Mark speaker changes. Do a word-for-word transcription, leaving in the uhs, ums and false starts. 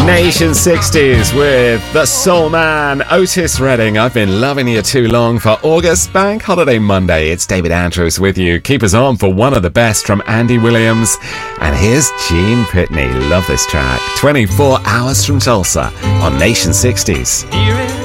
Speaker 1: Nation sixties with the soul man Otis Redding. I've been loving you too long for August Bank Holiday Monday. It's David Andrews with you. Keep us on for one of the best from Andy Williams. And here's Gene Pitney. Love this track. twenty-four hours from Tulsa on Nation sixties.
Speaker 2: Here